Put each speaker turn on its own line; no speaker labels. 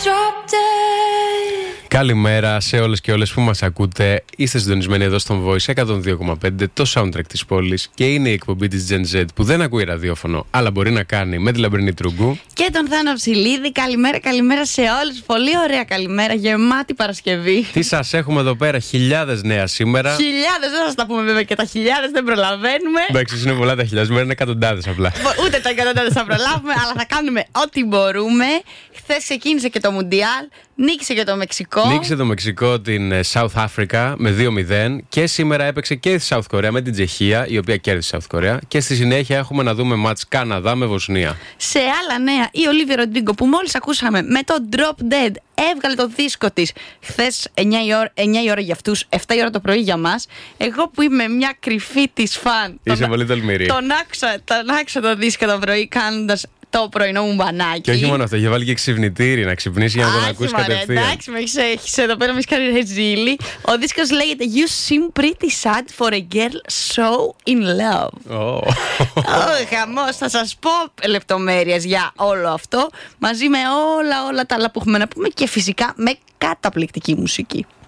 Καλημέρα σε όλες και όλες που μας ακούτε. Είστε συντονισμένοι εδώ στον Voice 102,5, το soundtrack της πόλης, και είναι η εκπομπή της Gen Z που δεν ακούει ραδιόφωνο, αλλά μπορεί να κάνει, με τη Λαμπρινή Τρουγκού
και τον Θάνο Ψηλίδη. Καλημέρα σε όλους. Πολύ ωραία καλημέρα, γεμάτη Παρασκευή.
Τι σας έχουμε εδώ πέρα, χιλιάδες νέα σήμερα.
Χιλιάδες, δεν σας τα πούμε βέβαια και τα χιλιάδες, δεν προλαβαίνουμε.
Εντάξει, είναι πολλά τα χιλιάδες, σήμερα είναι εκατοντάδες απλά.
Ούτε τα εκατοντάδες θα προλάβουμε, αλλά θα κάνουμε ό,τι μπορούμε. Χθες ξεκίνησε και το Μουντιάλ. Νίκησε και το Μεξικό.
Νίκησε το Μεξικό την South Africa με 2-0. Και σήμερα έπαιξε και η South Korea με την Τσεχία, η οποία κέρδισε South Korea. Και στη συνέχεια έχουμε να δούμε μάτς Καναδά με Βοσνία.
Σε άλλα νέα, η Olivia Rodrigo που μόλις ακούσαμε με το Drop Dead έβγαλε το δίσκο της χθες 9 η ώρα για αυτούς, 7 η ώρα το πρωί για μας. Εγώ που είμαι μια κρυφή της φαν.
Είσαι πολύ τολμηρή.
Τον άκουσα το δίσκο το πρωί κάνοντας το πρωινό μου μπανάκι.
Και όχι μόνο αυτό, είχε βάλει και ξυπνητήρι να ξυπνήσει για να τον ακούσει κατευθείαν.
Εντάξει, με έχεις εδώ πέρα, με έχεις κάνει ρεζίλι. Ο δίσκος λέγεται You seem pretty sad for a girl so in love. Χαμός, θα σας πω λεπτομέρειες για όλο αυτό, μαζί με όλα τα άλλα που έχουμε να πούμε και φυσικά με καταπληκτική μουσική.